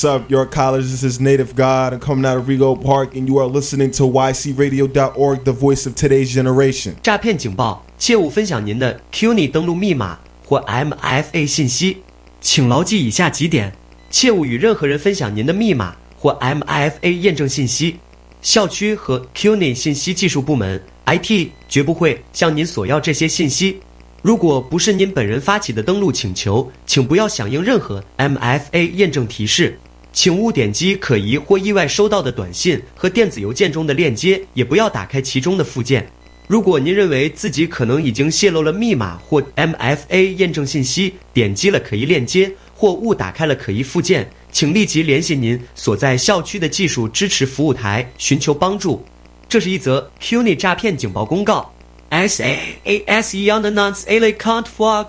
What's up, York College? This is Native God. I'm coming out of Rego Park, and you are listening to ycradio.org, the voice of today's generation. 诈骗警报，切勿分享您的 CUNY 登录密码或 MFA 信息，请牢记以下几点：切勿与任何人分享您的密码或 MFA 验证信息。校区和 CUNY 信息技术部门 IT 绝不会向您索要这些信息。如果不是您本人发起的登录请求，请不要响应任何 MFA 验证提示。请勿点击可疑或意外收到的短信和电子邮件中的链接，也不要打开其中的附件。如果您认为自己可能已经泄露了密码或 MFA 验证信息，点击了可疑链接或误打开了可疑附件，请立即联系您所在校区的技术支持服务台寻求帮助。这是一则 CUNY 诈骗警報公告。SAAS Young Nuns A Count for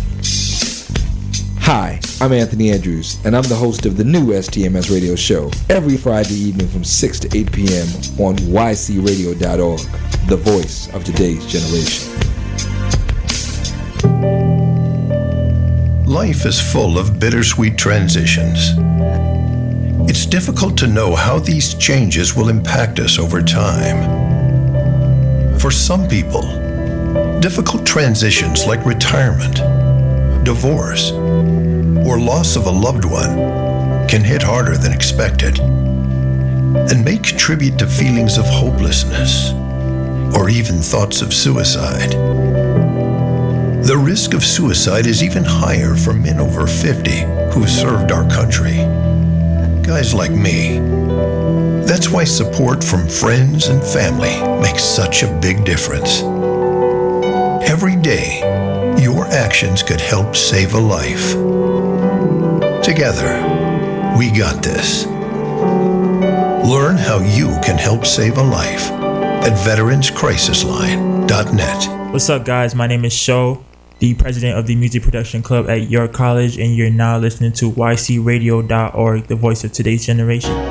CUNY。Hi, I'm Anthony Andrews, and I'm the host of the new STMS radio show every Friday evening from 6 to 8 p.m. on ycradio.org, the voice of today's generation. Life is full of bittersweet transitions. It's difficult to know how these changes will impact us over time. For some people, difficult transitions like retirement, divorce, or loss of a loved one can hit harder than expected and may contribute to feelings of hopelessness or even thoughts of suicide. The risk of suicide is even higher for men over 50 who served our country. Guys like me. That's why support from friends and family makes such a big difference. Every day, your actions could help save a life. Together, we got this. Learn how you can help save a life at veteranscrisisline.net. What's up, guys? My name is Sho, the president of the Music Production Club at York College, and you're now listening to ycradio.org, the voice of today's generation.